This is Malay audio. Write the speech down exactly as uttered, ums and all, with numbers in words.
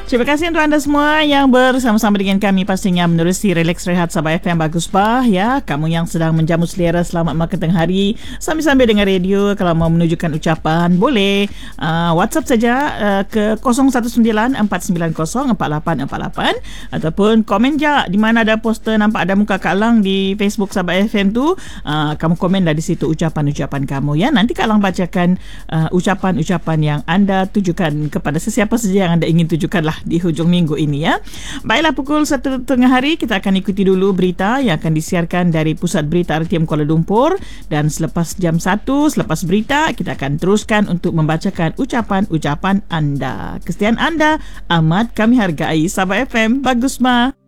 Terima kasih untuk anda semua yang bersama-sama dengan kami pastinya menerusi Relax Rehat Sabah F M. Bagus bah ya. Kamu yang sedang menjamu selera selamat makan tengah hari sambil-sambil dengar radio. Kalau mau menunjukkan ucapan boleh uh, WhatsApp saja uh, ke kosong satu sembilan empat sembilan kosong empat lapan empat lapan ataupun komen je di mana ada poster nampak ada muka Kak Lang di Facebook Sabah F M tu. Uh, kamu komenlah di situ ucapan-ucapan kamu ya. Nanti Kak Lang bacakan uh, ucapan-ucapan yang anda tujukan kepada sesiapa saja yang anda ingin tujukanlah di hujung minggu ini ya. Baiklah, pukul satu tengah hari kita akan ikuti dulu berita yang akan disiarkan dari Pusat Berita R T M Kuala Lumpur, dan selepas jam satu, selepas berita kita akan teruskan untuk membacakan ucapan-ucapan anda. Kesetiaan anda amat kami hargai. Sabah F M, bagus ma.